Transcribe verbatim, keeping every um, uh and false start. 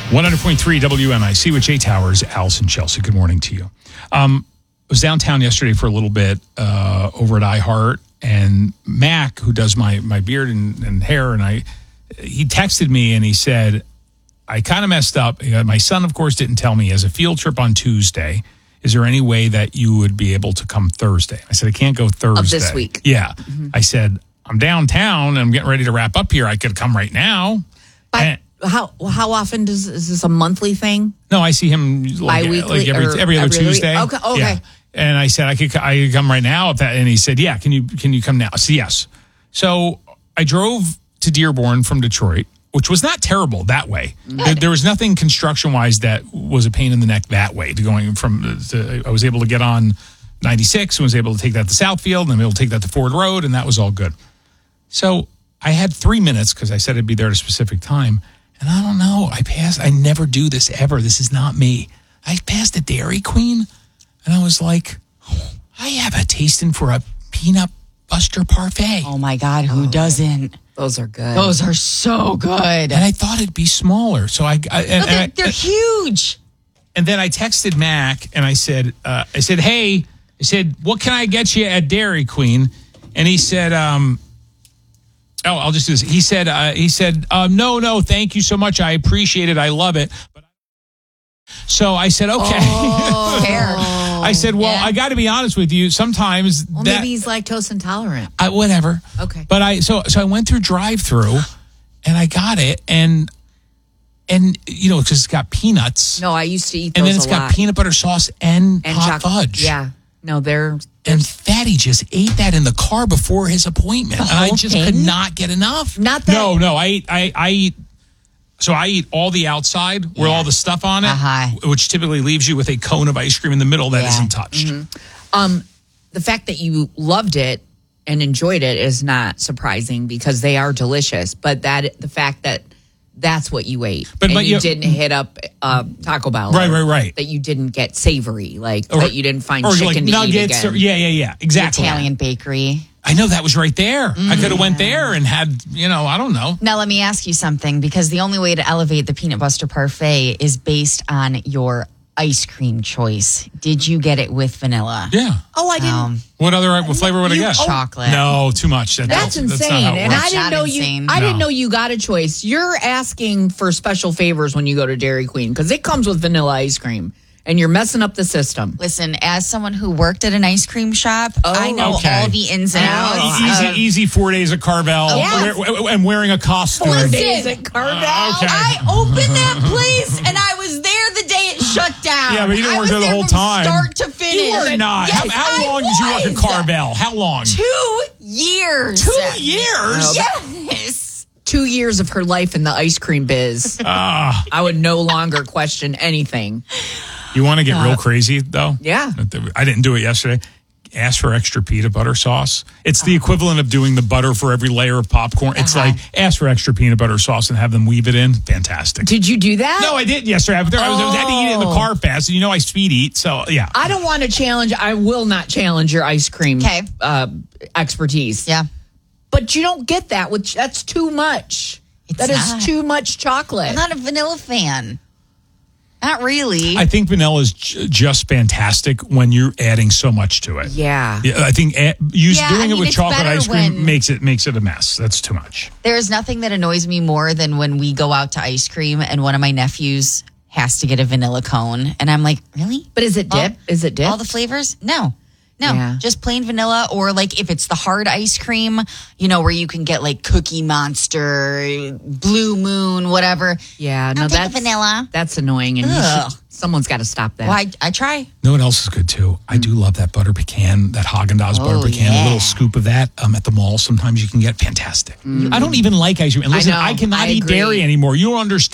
one hundred point three W N I C with Jay Towers, Allison Chelsea. Good morning to you. Um, I was downtown yesterday for a little bit uh, over at iHeart, and Mac, who does my my beard and, and hair, and I, he texted me and he said, I kind of messed up. My son, of course, didn't tell me he has a field trip on Tuesday. Is there any way that you would be able to come Thursday? I said, I can't go Thursday. Of this week. Yeah. Mm-hmm. I said, I'm downtown. I'm getting ready to wrap up here. I could come right now. But And- how how often does is this a monthly thing? No, I see him like, Bi-weekly like every, or every other every Tuesday. week? Okay, okay. Yeah. And I said I could I could come right now if that, and he said, yeah, can you can you come now? I said yes. So I drove to Dearborn from Detroit, which was not terrible that way. There, there was nothing construction wise that was a pain in the neck that way. To going from to, I was able to get on ninety-six and was able to take that to Southfield and then able to take that to Ford Road, and that was all good. So I had three minutes because I said I'd be there at a specific time. And I don't know. I passed. I never do this ever. This is not me. I passed a Dairy Queen, and I was like, oh, I have a tasting for a peanut buster parfait. Oh my God, who oh, doesn't? Those are good. Those are so good. And I thought it'd be smaller. So I, I and, but they're, and I, they're huge. And then I texted Mac, and I said, uh, I said, hey, I said, what can I get you at Dairy Queen? And he said, um. Oh, I'll just do this. He said, uh, he said, um, no, no, thank you so much. I appreciate it. I love it. But so I said, okay. Oh, fair. I said, well, yeah. I got to be honest with you. Sometimes well, that, maybe he's lactose intolerant. I, whatever. Okay. But I so so I went through drive-through, and I got it, and and you know, because it's got peanuts. No, I used to eat those and then it's a got lot. peanut butter sauce and, and hot choc- fudge. Yeah. No, they're. And Fatty just ate that in the car before his appointment. And I just thing? could not get enough. Not that. No, no. I eat, I, I eat, so I eat all the outside yeah. with all the stuff on it, uh-huh. which typically leaves you with a cone of ice cream in the middle that yeah. isn't touched. Mm-hmm. Um, the fact that you loved it and enjoyed it is not surprising because they are delicious. But that the fact that that's what you ate, but, and but you, you didn't hit up uh, Taco Bell, right, right, right. That you didn't get savory, like or, that you didn't find or chicken like to nuggets eat again. Or, yeah, yeah, yeah, exactly. The Italian bakery. I know that was right there. Mm. I could have went there and had, you know, I don't know. Now let me ask you something, because the only way to elevate the peanut butter parfait is based on your ice cream choice. Did you get it with vanilla? Yeah. Oh, I didn't. Um, what other what flavor would I get? Chocolate. No, too much. That, That's, that's insane. That's not how it and works. I didn't Not know insane. you. I No. didn't know you got a choice. You're asking for special favors when you go to Dairy Queen because it comes with vanilla ice cream, and you're messing up the system. Listen, as someone who worked at an ice cream shop, Oh, I know okay. all the ins and Oh, outs. easy, of- easy four days of Carvel Yes. wear- and wearing a costume. Four Listen, days at Carvel. Uh, okay. I opened that place and I was there the day it shut down. Yeah, but you didn't I work was there the whole from time. Start to finish. You were not. Yes, how how I long did you work at was. Carvel? How long? Two years. Two years? Yes. Two years of her life in the ice cream biz. Ah. I would no longer question anything. You want to get real crazy, though? Yeah. I didn't do it yesterday. Ask for extra peanut butter sauce. It's the equivalent of doing the butter for every layer of popcorn. It's Uh-huh. like, ask for extra peanut butter sauce and have them weave it in. Fantastic. Did you do that? No, I didn't yesterday. I was, I was, I was had to eat it in the car fast, and you know I speed eat, so yeah. I don't want to challenge. I will not challenge your ice cream Okay. uh, expertise. Yeah. But you don't get that. Which that's too much. It's That is not. too much chocolate. I'm not a vanilla fan. Not really. I think vanilla is j- just fantastic when you're adding so much to it. yeah. Yeah, I think a- use, Yeah, doing I it mean, with it's chocolate better ice cream when- makes it makes it a mess. That's too much. There's nothing that annoys me more than when we go out to ice cream and one of my nephews has to get a vanilla cone. And I'm like, really? But is it dip? All- is it dip? All the flavors? No. No, Yeah. just plain vanilla, or like if it's the hard ice cream, you know, where you can get like Cookie Monster, Blue Moon, whatever. yeah. No, I'll take that's a vanilla. That's annoying, and you Ugh. should, someone's got to stop that. Well, I, I try. Know what else is good too? I do love that butter pecan, that Haagen-Dazs butter Oh, pecan. A yeah. little scoop of that um, at the mall. Sometimes you can get fantastic. I don't even like ice cream. And listen, know. I, cannot I eat agree. dairy anymore. You don't understand.